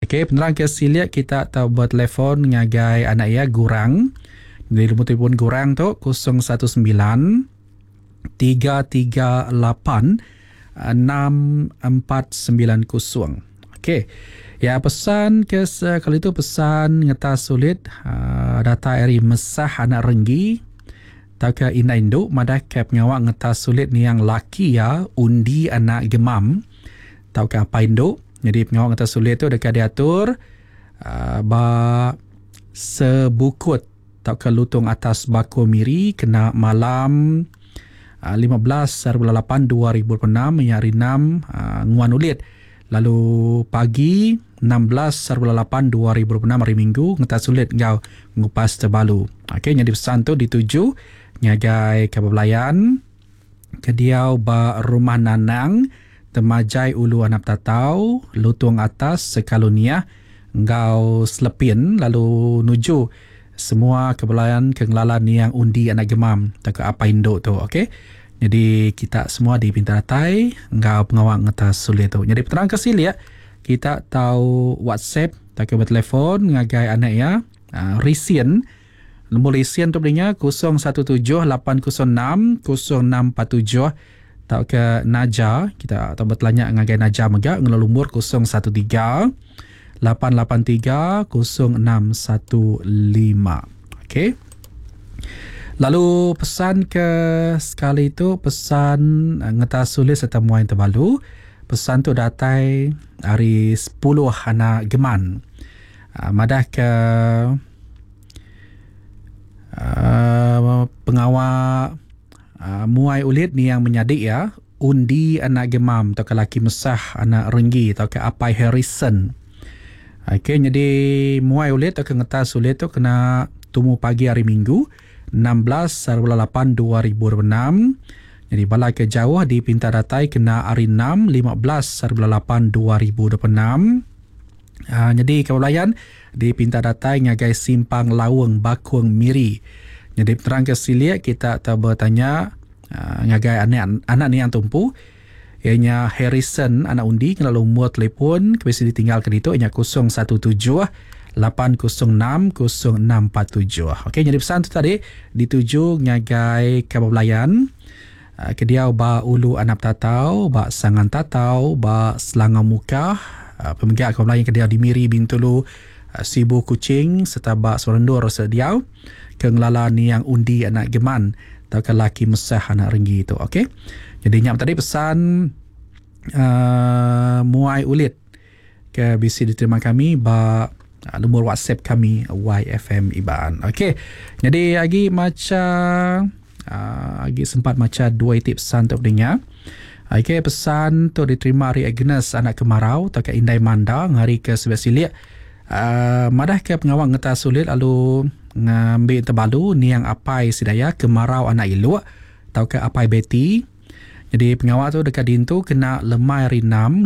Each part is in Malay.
Okey, penerang ke silia kita tahu bertelefon ngagai anak ia Gurang. Jadi nombor telefon Gurang tu 019 338 6490. Okey. Ya, pesan ke kali itu pesan ngetas sulit data eri mesah anak renggi tau ke ina induk madah ke pengawak ngetas sulit ni yang laki ya undi anak gemam tau ke apa induk. Jadi pengawak ngetas sulit tu dekat diatur ba sebukut tau ke lutung atas bako miri kena malam 15/8/2006 menyari 6 nguan ulit. Lalu pagi 16/8/2006 hari Minggu ngetas sulit ngau ngupas terbalu. Okey, jadi pesan tu dituju nyagai Kababelayan kediau ba rumah nanang temajai ulu anap tatau lutung atas sekalunia ngau selepin lalu nuju semua Kababelayan kenglalan yang undi anak gemam tak apa induk tu. Okey, jadi kita semua di pintar datai ngau pengawak ngetas sulit tu. Jadi peterang kesilia kita tahu WhatsApp tak bertelefon ngagai anak ya Risien. Nombor Risien tu berinya 0178060647 tau ke Naja. Kita tahu bertanya ngagai Naja megak ngelau lumur 0138830615. Okey. Lalu pesan ke sekali itu pesan ngetas sulit serta muai terbalu. Pesan tu datai hari 10 anak geman. Madah ke pengawak muai ulit ni yang menyadik ya undi anak gemam atau ke laki mesah anak renggi atau ke Apai Harrison. Okey, jadi muai ulit atau ke ngetas ulit tu kena tumu pagi hari Minggu 16/8/2006. Jadi bala ke jauh di pintar datai kena hari 6 15/8/2026. Jadi Kababelayan di pintar datai ngagai simpang Laweng Bakung Miri. Jadi penerang ke silia kita tahu bertanya ngagai anak ni yang tumpu ianya Harrison anak undi kena lumur telefon kebisi ditinggalkan itu ianya 017-806-0647. Okey, jadi pesan tu tadi dituju ngagai Kababelayan kediau ba ulu anap tatau, ba sangan tatau, ba selangau muka, pemegak Kababelayan kediau di Miri Bintulu, Sibu Kucing serta ba Serendur sediau kenglala ni yang undi anak geman atau ke laki mesah anak renggi itu. Okey. Jadi nyam tadi pesan muai ulit ke bisi diterima kami ba nombor WhatsApp kami YFM Iban. Okey. Jadi lagi macam lagi sempat macam dua itik pesan tu dengar. Okey, pesan tu diterima hari Agnes anak kemarau tak ke Indai Manda hari ke sebesilia. Madah ke pengawak ngetas sulit lalu ngambil terbalu ni yang Apai Sidaya kemarau anak Iluk tau ke Apai Betty. Jadi pengawak tu dekat dintu kena lemai hari 6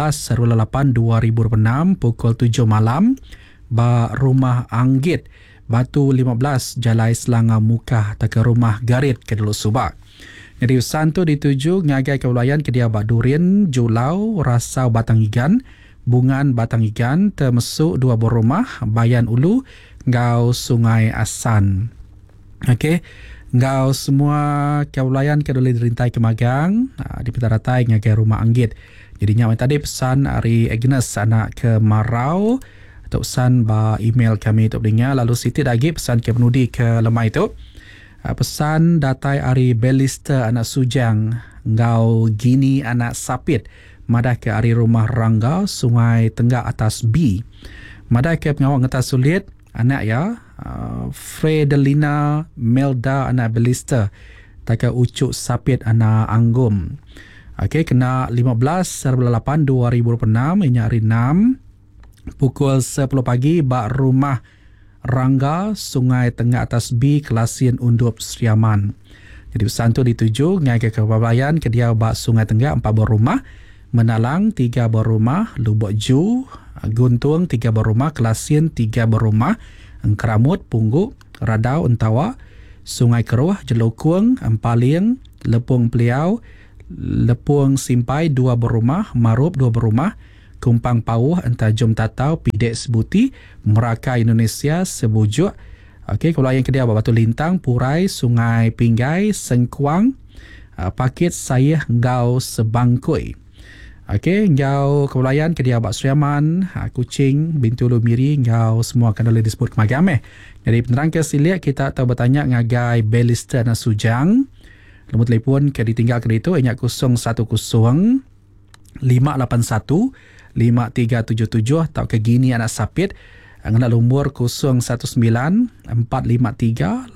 15/8/2006 pukul 7 malam ba rumah Anggit Batu 15 Jalai Selangau Muka tak ke rumah Garit ke Dulu Subak. Jadi pesan tu dituju ngagai Kababelayan ke dia bak Durin, Julau, Rasau Batang Igan, Bungan Batang Igan, termasuk dua buah rumah, Bayan Ulu, ngau Sungai Asan. Okey, ngau semua Kababelayan ke Dulu Derintai Kemagang, di Pintar Datai ngagai rumah Anggit. Jadi nyawa tadi pesan hari Agnes anak ke Marau, atau pesan ba email kami tu dengar. Lalu Siti lagi pesan ke penudi ke lemai tu. Pesan datai ari Belister anak Sujang ngau Gini anak Sapit madah ke ari rumah Rangga Sungai Tenggak atas B. Madah ke pengawak ngetas sulit anak ya Fredelina Melda anak Belister tak ke Ucuk Sapit anak Anggum. Okey, kena 15/8/2006 ini hari 6 pukul 10 pagi bak rumah Rangga Sungai Tengah atas B Kelasian Undup Seriaman. Jadi pesan tu dituju ngagai Kababelayan ke dia bak Sungai Tengah 4 buah rumah, Menalang 3 buah rumah, Lubuk Ju, Guntung 3 buah rumah, Kelasian 3 buah rumah, Engkeramut, Pungguk, Radau, Entawa, Sungai Keruh, Jelokung, Empaling, Lepung Peliau, Lepung Simpai 2 buah rumah, Marup 2 buah rumah, Kumpang Pauh entah Jom Tatau Pidek Sebuti Meraka Indonesia Sebujuk. Okey, keluarga yang kedua Batu Lintang, Purai, Sungai Pinggai, Sengkuang, Pakit Sayah Ngau Sebangkoi. Okey, Ngau Kepulauan Kedia Abak Seriaman, Kuching, Bintulu Miri, Ngau semua akan boleh disebut kemagameh. Jadi penerang ke silik kita tahu bertanya ngagai Balista dan Sujang. Nombor telefon ke ditinggal ke itu ingat 010 581 5377 atau ke Gini Anak Sapit ngena lumur 019 453 8779.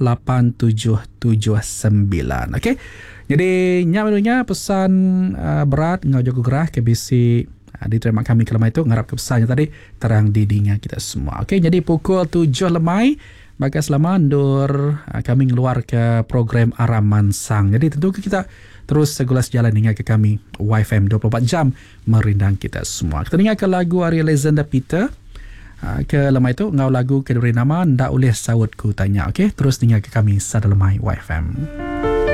Okey. Jadi nyamanunya pesan berat ngau jago gerah ke bisi diterima kami kelama itu ngarap ke pesannya tadi terang di dinga kita semua. Okey, jadi pukul 7 lemai maka selama ndur kami ngeluar ke program Araman Sang. Jadi tentu kita terus segulas jalan hingga ke kami YFM 24 jam merindang kita semua. Kita dengar ke lagu Ari Alexander Peter. Ke lemai itu ngau lagu kedua nama ndak boleh sawut ku tanya. Okey, terus dengar ke kami sada lemai YFM.